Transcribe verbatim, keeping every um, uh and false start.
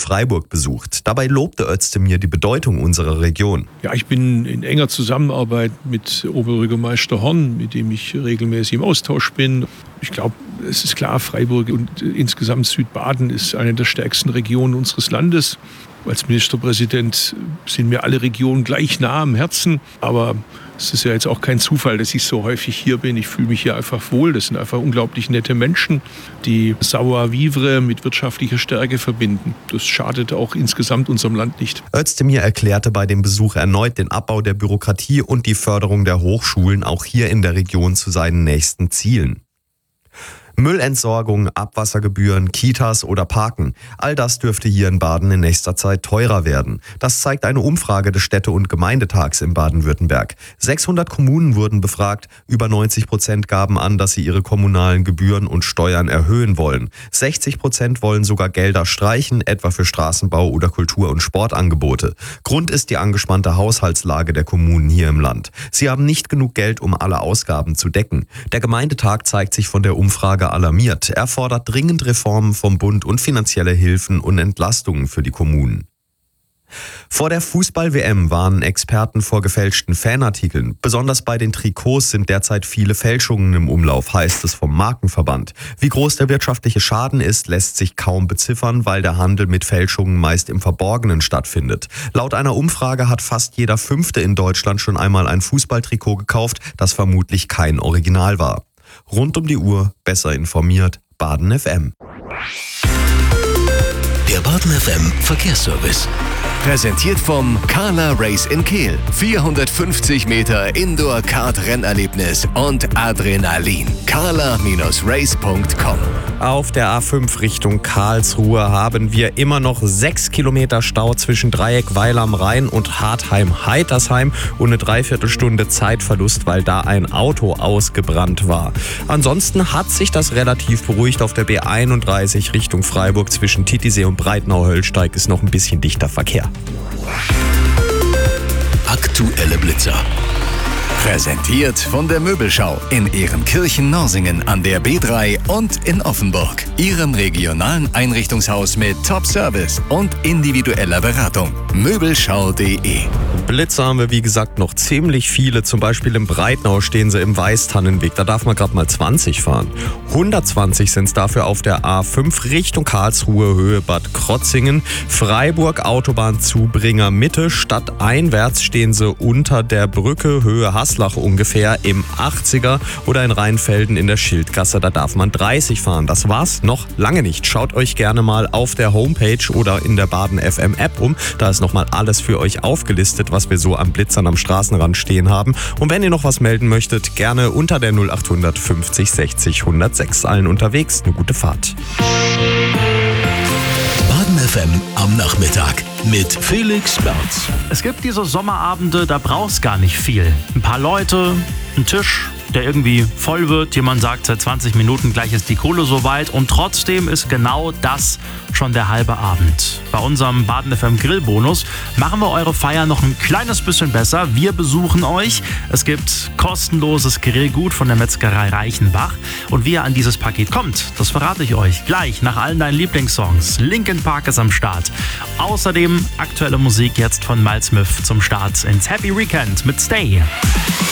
Freiburg besucht. Dabei lobte Özdemir die Bedeutung unserer Region. Ja, ich bin in enger Zusammenarbeit mit Oberbürgermeister Horn, mit dem ich regelmäßig im Austausch bin. Ich glaube, es ist klar, Freiburg und insgesamt Südbaden ist eine der stärksten Regionen unseres Landes. Als Ministerpräsident sind mir alle Regionen gleich nah am Herzen. Aber es ist ja jetzt auch kein Zufall, dass ich so häufig hier bin. Ich fühle mich hier einfach wohl. Das sind einfach unglaublich nette Menschen, die Savoir-vivre mit wirtschaftlicher Stärke verbinden. Das schadet auch insgesamt unserem Land nicht. Özdemir erklärte bei dem Besuch erneut den Abbau der Bürokratie und die Förderung der Hochschulen auch hier in der Region zu seinen nächsten Zielen. Müllentsorgung, Abwassergebühren, Kitas oder Parken. All das dürfte hier in Baden in nächster Zeit teurer werden. Das zeigt eine Umfrage des Städte- und Gemeindetags in Baden-Württemberg. sechshundert Kommunen wurden befragt. Über neunzig Prozent gaben an, dass sie ihre kommunalen Gebühren und Steuern erhöhen wollen. sechzig Prozent wollen sogar Gelder streichen, etwa für Straßenbau oder Kultur- und Sportangebote. Grund ist die angespannte Haushaltslage der Kommunen hier im Land. Sie haben nicht genug Geld, um alle Ausgaben zu decken. Der Gemeindetag zeigt sich von der Umfrage alarmiert. Er fordert dringend Reformen vom Bund und finanzielle Hilfen und Entlastungen für die Kommunen. Vor der Fußball-W M warnen Experten vor gefälschten Fanartikeln. Besonders bei den Trikots sind derzeit viele Fälschungen im Umlauf, heißt es vom Markenverband. Wie groß der wirtschaftliche Schaden ist, lässt sich kaum beziffern, weil der Handel mit Fälschungen meist im Verborgenen stattfindet. Laut einer Umfrage hat fast jeder Fünfte in Deutschland schon einmal ein Fußballtrikot gekauft, das vermutlich kein Original war. Rund um die Uhr, besser informiert, Baden F M. Der Baden F M Verkehrsservice. Präsentiert vom Carla Race in Kehl. vierhundertfünfzig Meter Indoor-Kart-Rennerlebnis und Adrenalin. carla Race punkt com. Auf der A fünf Richtung Karlsruhe haben wir immer noch sechs Kilometer Stau zwischen Dreieck-Weil am Rhein und Hartheim-Heitersheim und eine Dreiviertelstunde Zeitverlust, weil da ein Auto ausgebrannt war. Ansonsten hat sich das relativ beruhigt. Auf der B einunddreißig Richtung Freiburg zwischen Titisee und Breitnau-Höllsteig ist noch ein bisschen dichter Verkehr. Aktuelle Blitzer. Präsentiert von der Möbelschau in Ehrenkirchen-Norsingen an der B drei und in Offenburg. Ihrem regionalen Einrichtungshaus mit Top-Service und individueller Beratung. Möbelschau punkt de. Blitzer haben wir wie gesagt noch ziemlich viele. Zum Beispiel in Breitnau stehen sie im Weißtannenweg. Da darf man gerade mal zwanzig fahren. hundertzwanzig sind es dafür auf der A fünf Richtung Karlsruhe, Höhe Bad Krotzingen. Freiburg Autobahn Zubringer Mitte. Stadteinwärts stehen sie unter der Brücke, Höhe Haslach ungefähr im achtziger. Oder in Rheinfelden in der Schildgasse. Da darf man dreißig fahren. Das war's noch lange nicht. Schaut euch gerne mal auf der Homepage oder in der Baden F M App um. Da ist nochmal alles für euch aufgelistet, was wir so an Blitzern am Straßenrand stehen haben. Und wenn ihr noch was melden möchtet, gerne unter der null acht fünfzig sechzig hundertsechs. Allen unterwegs eine gute Fahrt. Baden F M am Nachmittag mit Felix Berz. Es gibt diese Sommerabende, da brauchst gar nicht viel. Ein paar Leute, ein Tisch, der irgendwie voll wird. Jemand sagt, seit zwanzig Minuten gleich ist die Kohle soweit. Und trotzdem ist genau das schon der halbe Abend. Bei unserem Baden F M Grillbonus machen wir eure Feier noch ein kleines bisschen besser. Wir besuchen euch. Es gibt kostenloses Grillgut von der Metzgerei Reichenbach. Und wie ihr an dieses Paket kommt, das verrate ich euch gleich nach allen deinen Lieblingssongs. Linkin Park ist am Start. Außerdem aktuelle Musik jetzt von Miles Smith zum Start ins Happy Weekend mit Stay.